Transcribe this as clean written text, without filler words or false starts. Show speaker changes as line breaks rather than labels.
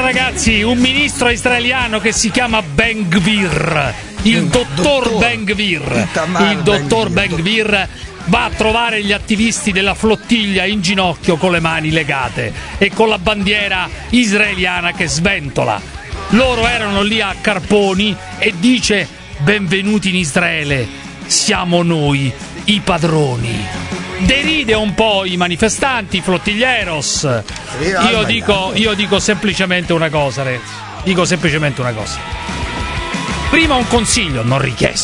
ragazzi, un ministro israeliano che si chiama Ben Gvir, il dottor Ben Gvir, il dottor Ben Gvir va a trovare gli attivisti della flottiglia in ginocchio con le mani legate e con la bandiera israeliana che sventola. Loro erano lì a carponi e dice: benvenuti in Israele, siamo noi i padroni. Deride un po' i manifestanti, flottiglieros. Io dico semplicemente una cosa, ragazzi. Dico semplicemente una cosa. Prima un consiglio non richiesto.